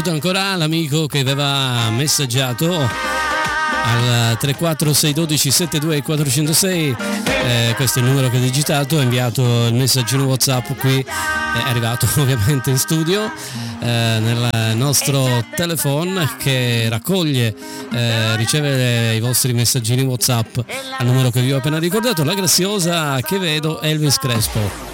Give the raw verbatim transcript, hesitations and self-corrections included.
Ancora l'amico che aveva messaggiato al tre quattro sei uno due sette due quattro zero sei, eh, questo è il numero che ho digitato, ha inviato il messaggino WhatsApp, qui è arrivato ovviamente in studio eh, nel nostro telephone che raccoglie, eh, riceve i vostri messaggini WhatsApp al numero che vi ho appena ricordato. La graziosa che vedo, Elvis Crespo.